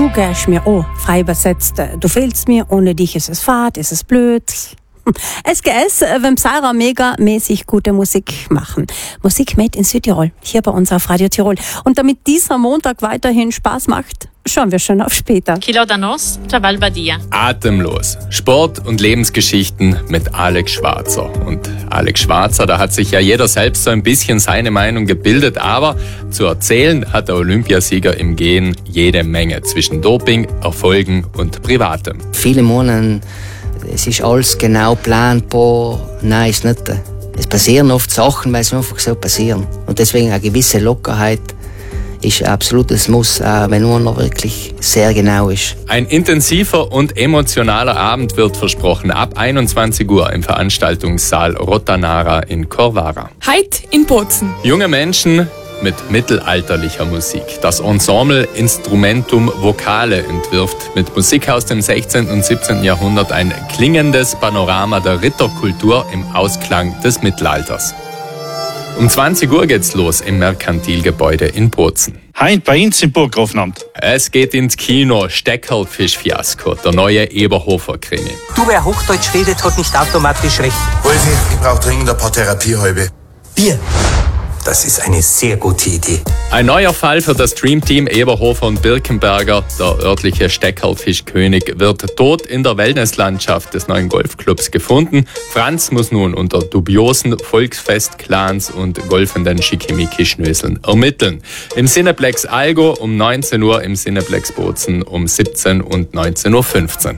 Du gehst mir an, frei übersetzt. Du fehlst mir, ohne dich ist es fad, ist es blöd. SGS, wenn Sarah megamäßig gute Musik machen. Musik made in Südtirol, hier bei uns auf Radio Tirol. Und damit dieser Montag weiterhin Spaß macht, schauen wir schon auf später. Kilo da nos, Chaval Badia. Atemlos. Sport und Lebensgeschichten mit Alex Schwarzer. Und Alex Schwarzer, da hat sich ja jeder selbst so ein bisschen seine Meinung gebildet, aber zu erzählen hat der Olympiasieger im Gehen jede Menge zwischen Doping, Erfolgen und Privatem. Viele meinen, es ist alles genau planbar. Nein, ist nicht. Es passieren oft Sachen, weil sie einfach so passieren. Und deswegen eine gewisse Lockerheit ist ein absolutes Muss, auch wenn einer wirklich sehr genau ist. Ein intensiver und emotionaler Abend wird versprochen. Ab 21 Uhr im Veranstaltungssaal Rotanara in Corvara. Heute in Bozen. Junge Menschen mit mittelalterlicher Musik. Das Ensemble Instrumentum Vocale entwirft mit Musik aus dem 16. und 17. Jahrhundert ein klingendes Panorama der Ritterkultur im Ausklang des Mittelalters. Um 20 Uhr geht's los im Merkantilgebäude in Bozen. Heint bei uns im Burggrafenamt. Es geht ins Kino. Steckerlfisch-Fiasko, der neue Eberhofer-Krimi. Du, wer Hochdeutsch redet, hat nicht automatisch recht. Wolfi, ich brauche dringend ein paar Therapiehalbe. Bier. Das ist eine sehr gute Idee. Ein neuer Fall für das Dreamteam Eberhofer und Birkenberger. Der örtliche Steckerlfischkönig wird tot in der Wellnesslandschaft des neuen Golfclubs gefunden. Franz muss nun unter dubiosen Volksfest-Clans und golfenden Schickimicki-Schnöseln ermitteln. Im Cineplex Algo um 19 Uhr, im Cineplex Bozen um 17 und 19.15 Uhr.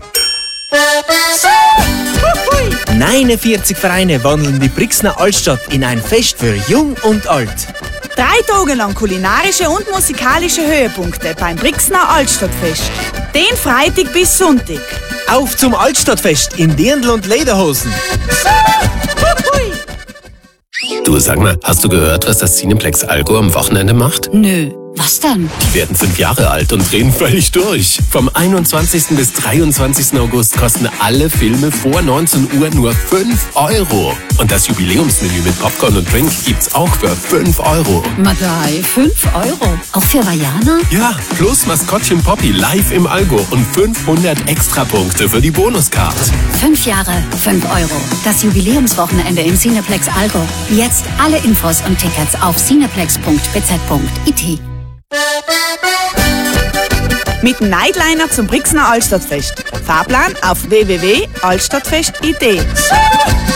49 Vereine wandeln die Brixner Altstadt in ein Fest für Jung und Alt. 3 Tage lang kulinarische und musikalische Höhepunkte beim Brixner Altstadtfest. Den Freitag bis Sonntag. Auf zum Altstadtfest in Dirndl und Lederhosen. Du, sag mal, hast du gehört, was das Cineplex Algo am Wochenende macht? Nö, was dann? Die werden 5 Jahre alt und drehen völlig durch. Vom 21. bis 23. August kosten alle Filme vor 19 Uhr nur 5 Euro. Und das Jubiläumsmenü mit Popcorn und Drink gibt's auch für 5 Euro. Madai, 5 Euro? Auch für Vajana? Ja, plus Maskottchen Poppy live im Algo und 500 Extrapunkte für die Bonuscard. 5 Jahre, 5 Euro. Das Jubiläumswochenende im Cineplex Algo. Jetzt alle Infos und Tickets auf cineplex.bz.it. Mit dem Nightliner zum Brixner Altstadtfest. Fahrplan auf www.altstadtfest.it.